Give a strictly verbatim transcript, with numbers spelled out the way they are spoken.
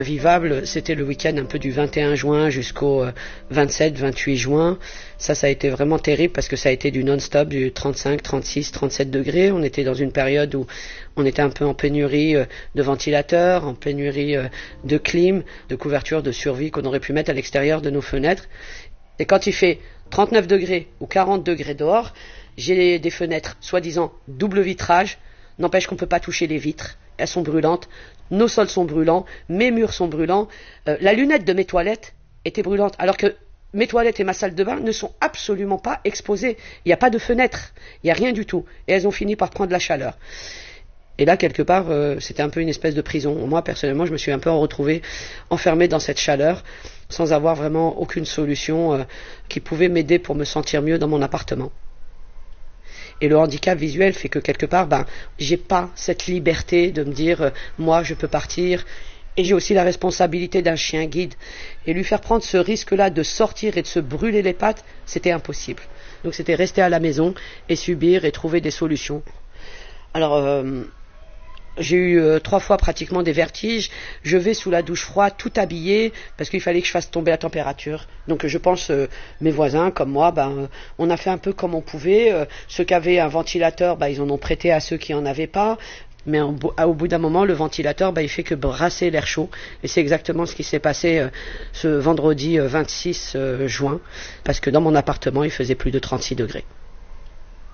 Vivable, c'était le week-end un peu du vingt et un juin jusqu'au vingt-sept vingt-huit juin. Ça, ça a été vraiment terrible parce que ça a été du non-stop, du trente-cinq, trente-six, trente-sept degrés. On était dans une période où on était un peu en pénurie de ventilateurs, en pénurie de clim, de couverture de survie qu'on aurait pu mettre à l'extérieur de nos fenêtres. Et quand il fait trente-neuf degrés ou quarante degrés dehors, j'ai des fenêtres soi-disant double vitrage. N'empêche qu'on ne peut pas toucher les vitres. Elles sont brûlantes. Nos sols sont brûlants, mes murs sont brûlants, euh, la lunette de mes toilettes était brûlante, alors que mes toilettes et ma salle de bain ne sont absolument pas exposées. Il n'y a pas de fenêtre, il n'y a rien du tout. Et elles ont fini par prendre la chaleur. Et là, quelque part, euh, c'était un peu une espèce de prison. Moi, personnellement, je me suis un peu retrouvé enfermé dans cette chaleur, sans avoir vraiment aucune solution euh, qui pouvait m'aider pour me sentir mieux dans mon appartement. Et le handicap visuel fait que quelque part, ben, j'ai pas cette liberté de me dire, euh, moi, je peux partir. Et j'ai aussi la responsabilité d'un chien guide. Et lui faire prendre ce risque-là de sortir et de se brûler les pattes, c'était impossible. Donc c'était rester à la maison et subir et trouver des solutions. Alors, euh, j'ai eu euh, trois fois pratiquement des vertiges. Je vais sous la douche froide, tout habillé, parce qu'il fallait que je fasse tomber la température. Donc je pense, euh, mes voisins, comme moi, ben, euh, on a fait un peu comme on pouvait. Euh, ceux qui avaient un ventilateur, ben, ils en ont prêté à ceux qui n'en avaient pas. Mais au bout, au bout d'un moment, le ventilateur, ben, il fait que brasser l'air chaud. Et c'est exactement ce qui s'est passé euh, ce vendredi euh, vingt-six juin, parce que dans mon appartement, il faisait plus de trente-six degrés.